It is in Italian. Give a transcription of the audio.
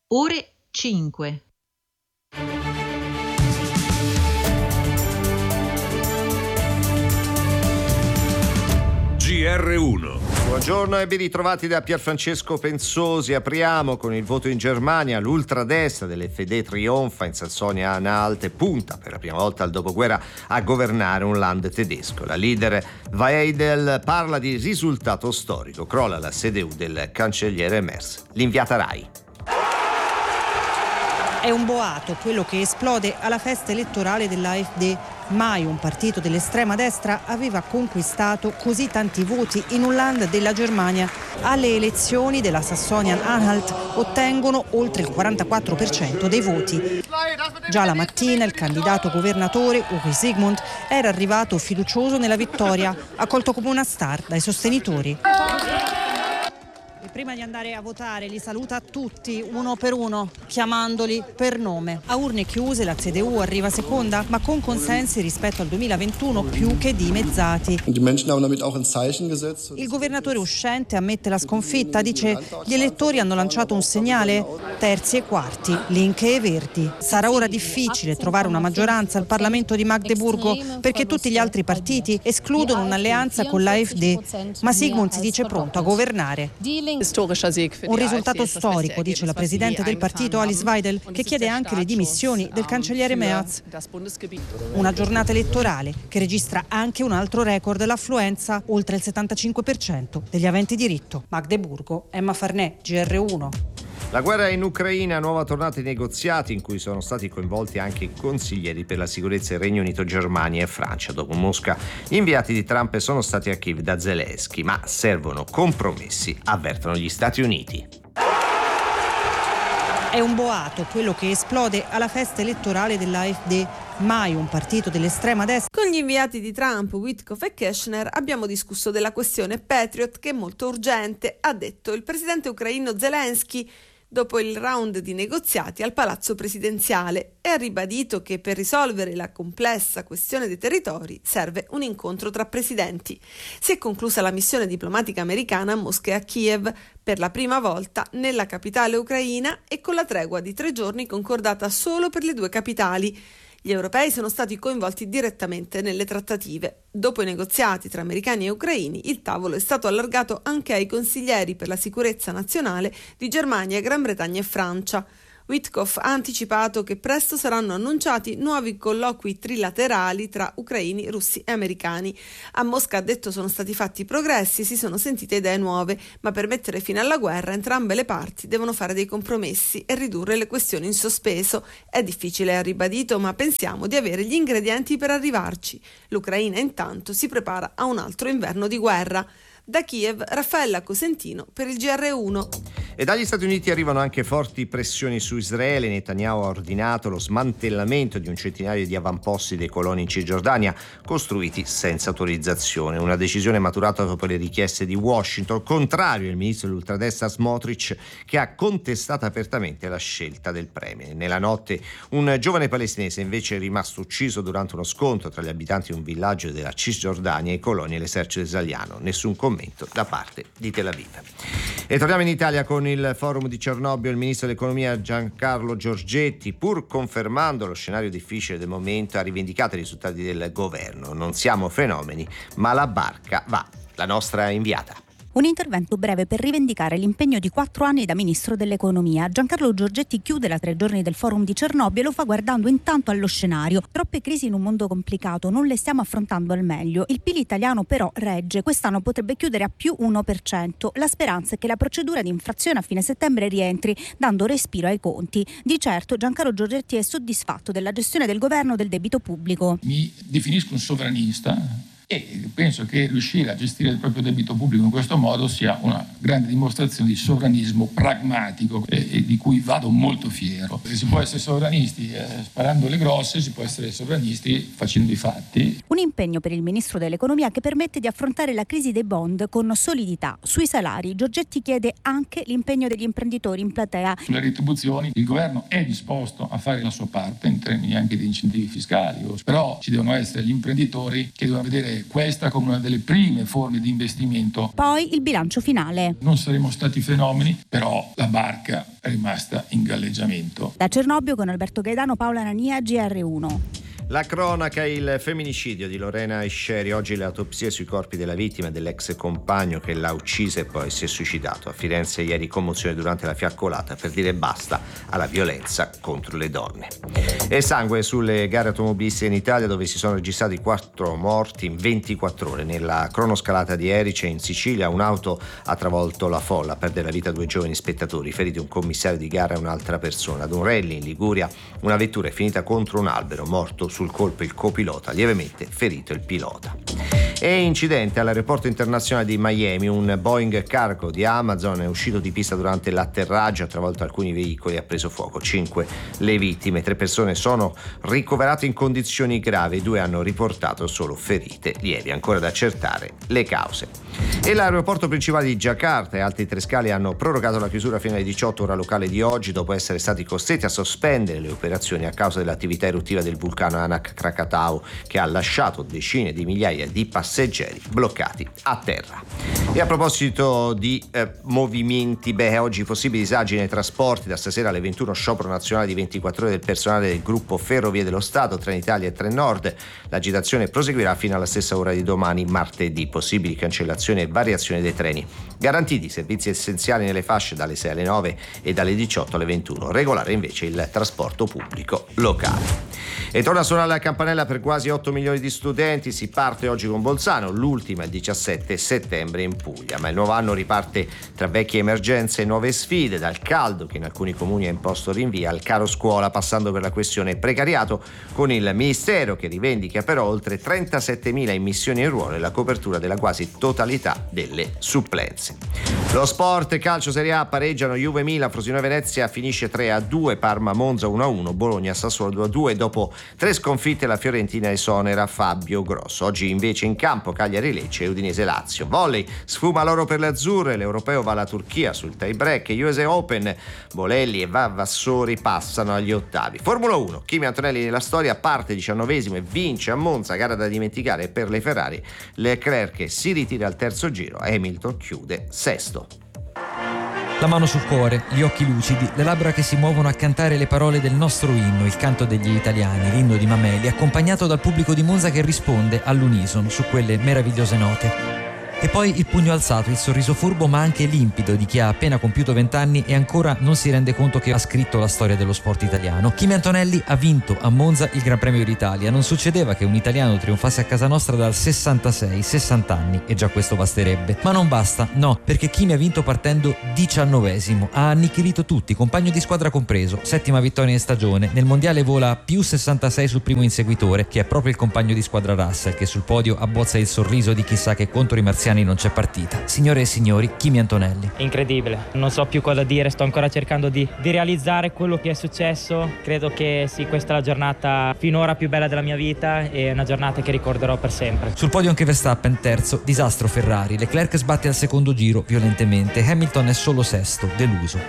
Ore 5. GR1. Buongiorno e ben ritrovati da Pierfrancesco Pensosi. Apriamo con il voto in Germania. L'ultradestra dell'FD trionfa in Sassonia-Anhalt e punta per la prima volta al dopoguerra a governare un land tedesco. La leader Weidel parla di risultato storico. Crolla la CDU del cancelliere Merz. L'inviata Rai. È un boato quello che esplode alla festa elettorale dell'AfD. Mai un partito dell'estrema destra aveva conquistato così tanti voti in un land della Germania. Alle elezioni della Sassonia-Anhalt ottengono oltre il 44% dei voti. Già la mattina il candidato governatore Uri Sigmund era arrivato fiducioso nella vittoria, accolto come una star dai sostenitori. Prima di andare a votare li saluta tutti uno per uno, chiamandoli per nome. A urne chiuse la CDU arriva seconda, ma con consensi rispetto al 2021 più che dimezzati. Il governatore uscente ammette la sconfitta, dice: gli elettori hanno lanciato un segnale, terzi e quarti, Linke e Verdi. Sarà ora difficile trovare una maggioranza al Parlamento di Magdeburgo perché tutti gli altri partiti escludono un'alleanza con l'AfD, ma Sigmund si dice pronto a governare. Un risultato storico, dice la presidente del partito Alice Weidel, che chiede anche le dimissioni del cancelliere Merz. Una giornata elettorale che registra anche un altro record, l'affluenza, oltre il 75% degli aventi diritto. Magdeburgo, Emma Farnè, GR1. La guerra in Ucraina, nuova tornata ai negoziati in cui sono stati coinvolti anche i consiglieri per la sicurezza del Regno Unito, Germania e Francia. Dopo Mosca, gli inviati di Trump sono stati a Kiev da Zelensky, ma servono compromessi, avvertono gli Stati Uniti. È un boato quello che esplode alla festa elettorale dell'AfD. Mai un partito dell'estrema destra. Con gli inviati di Trump, Witkoff e Keshner, abbiamo discusso della questione Patriot, che è molto urgente, ha detto il presidente ucraino Zelensky dopo il round di negoziati al Palazzo Presidenziale, e ha ribadito che per risolvere la complessa questione dei territori serve un incontro tra presidenti. Si è conclusa la missione diplomatica americana a Mosca e a Kiev, per la prima volta nella capitale ucraina e con la tregua di 3 giorni concordata solo per le 2 capitali. Gli europei sono stati coinvolti direttamente nelle trattative. Dopo i negoziati tra americani e ucraini, il tavolo è stato allargato anche ai consiglieri per la sicurezza nazionale di Germania, Gran Bretagna e Francia. Witkoff ha anticipato che presto saranno annunciati nuovi colloqui trilaterali tra ucraini, russi e americani. A Mosca ha detto sono stati fatti progressi, si sono sentite idee nuove, ma per mettere fine alla guerra entrambe le parti devono fare dei compromessi e ridurre le questioni in sospeso. È difficile, ha ribadito, ma pensiamo di avere gli ingredienti per arrivarci. L'Ucraina intanto si prepara a un altro inverno di guerra. Da Kiev, Raffaella Cosentino per il GR1. E dagli Stati Uniti arrivano anche forti pressioni su Israele. Netanyahu ha ordinato lo smantellamento di un centinaio di avamposti dei coloni in Cisgiordania costruiti senza autorizzazione. Una decisione maturata dopo le richieste di Washington, contrario al ministro dell'ultradestra Smotrich, che ha contestato apertamente la scelta del premier. Nella notte un giovane palestinese invece è rimasto ucciso durante uno scontro tra gli abitanti di un villaggio della Cisgiordania e i coloni dell'esercito israeliano. Nessun commento da parte di Tel Aviv. E torniamo in Italia con il forum di Cernobbio. Il ministro dell'economia Giancarlo Giorgetti, pur confermando lo scenario difficile del momento, ha rivendicato i risultati del governo. Non siamo fenomeni, ma la barca va. La nostra inviata. Un intervento breve per rivendicare l'impegno di 4 anni da ministro dell'economia. Giancarlo Giorgetti chiude la 3 giorni del forum di Cernobbio e lo fa guardando intanto allo scenario. Troppe crisi in un mondo complicato, non le stiamo affrontando al meglio. Il PIL italiano però regge, quest'anno potrebbe chiudere a più 1%. La speranza è che la procedura di infrazione a fine settembre rientri, dando respiro ai conti. Di certo Giancarlo Giorgetti è soddisfatto della gestione del governo del debito pubblico. Mi definisco un sovranista e penso che riuscire a gestire il proprio debito pubblico in questo modo sia una grande dimostrazione di sovranismo pragmatico e di cui vado molto fiero. Si può essere sovranisti sparando le grosse, si può essere sovranisti facendo i fatti. Un impegno per il ministro dell'economia che permette di affrontare la crisi dei bond con solidità. Sui salari Giorgetti chiede anche l'impegno degli imprenditori in platea. Sulle retribuzioni il governo è disposto a fare la sua parte in termini anche di incentivi fiscali, però ci devono essere gli imprenditori che devono vedere vedere questa come una delle prime forme di investimento. Poi il bilancio finale. Non saremo stati fenomeni, però la barca è rimasta in galleggiamento. Da Cernobbio con Alberto Gaidano, Paola Nania, GR1. La cronaca, il femminicidio di Lorena Esceri. Oggi le autopsie sui corpi della vittima e dell'ex compagno che l'ha uccisa e poi si è suicidato. A Firenze ieri commozione durante la fiaccolata per dire basta alla violenza contro le donne. E sangue sulle gare automobilistiche in Italia, dove si sono registrati 4 morti in 24 ore. Nella cronoscalata di Erice in Sicilia un'auto ha travolto la folla, perde la vita 2 giovani spettatori, feriti un commissario di gara e un'altra persona. Ad un rally in Liguria una vettura è finita contro un albero, morto sul colpo il copilota, lievemente ferito il pilota. E incidente all'aeroporto internazionale di Miami, un Boeing cargo di Amazon è uscito di pista durante l'atterraggio, ha travolto alcuni veicoli e ha preso fuoco. 5 le vittime, 3 persone sono ricoverate in condizioni gravi, 2 hanno riportato solo ferite lievi, ancora da accertare le cause. E l'aeroporto principale di Giacarta e altri 3 scali hanno prorogato la chiusura fino alle 18 ora locale di oggi, dopo essere stati costretti a sospendere le operazioni a causa dell'attività eruttiva del vulcano Anak Krakatau, che ha lasciato decine di migliaia di passeggeri bloccati a terra. E a proposito di movimenti, oggi possibili disagi nei trasporti. Da stasera alle 21 sciopero nazionale di 24 ore del personale del gruppo Ferrovie dello Stato, Trenitalia e Trenord. L'agitazione proseguirà fino alla stessa ora di domani, martedì. Possibili cancellazioni e variazioni dei treni. Garantiti servizi essenziali nelle fasce dalle 6 alle 9 e dalle 18 alle 21. Regolare invece il trasporto pubblico locale. E torna a suonare la campanella per quasi 8 milioni di studenti. Si parte oggi con Bolzano, l'ultima il 17 settembre in Puglia. Ma il nuovo anno riparte tra vecchie emergenze e nuove sfide, dal caldo che in alcuni comuni ha imposto rinvii al caro scuola, passando per la questione precariato, con il Ministero che rivendica però oltre 37.000 immissioni in ruolo e la copertura della quasi totalità delle supplenze. Lo sport, calcio Serie A, pareggiano Juve Milan, Frosinone Venezia finisce 3-2, Parma Monza 1-1, Bologna Sassuolo 2-2. Dopo 3 sconfitte la Fiorentina esonera Fabio Grosso. Oggi invece in campo Cagliari Lecce e Udinese Lazio. Volley, sfuma l'oro per le azzurre, l'europeo va alla Turchia sul tie break, USA Open, Bolelli e Vavassori passano agli ottavi. Formula 1, Kimi Antonelli nella storia, parte 19esimo e vince a Monza, gara da dimenticare per le Ferrari. Leclerc si ritira al terzo giro, Hamilton chiude sesto. La mano sul cuore, gli occhi lucidi, le labbra che si muovono a cantare le parole del nostro inno, il canto degli italiani, l'inno di Mameli, accompagnato dal pubblico di Monza che risponde all'unisono su quelle meravigliose note. E poi il pugno alzato, il sorriso furbo ma anche limpido di chi ha appena compiuto 20 anni e ancora non si rende conto che ha scritto la storia dello sport italiano. Kimi Antonelli ha vinto a Monza il Gran Premio d'Italia. Non succedeva che un italiano trionfasse a casa nostra dal 66, 60 anni e già questo basterebbe. Ma non basta, no, perché Kimi ha vinto partendo 19esimo. Ha annichilito tutti, compagno di squadra compreso. 7ª vittoria in stagione. Nel mondiale vola più 66 sul primo inseguitore, che è proprio il compagno di squadra Russell, che sul podio abbozza il sorriso di chi sa che contro i marziani non c'è partita. Signore e signori, Kimi Antonelli. Incredibile, non so più cosa dire, sto ancora cercando di realizzare quello che è successo. Credo che sì, questa è la giornata finora più bella della mia vita e una giornata che ricorderò per sempre. Sul podio anche Verstappen, terzo, disastro Ferrari. Leclerc sbatte al secondo giro violentemente, Hamilton è solo sesto, deluso.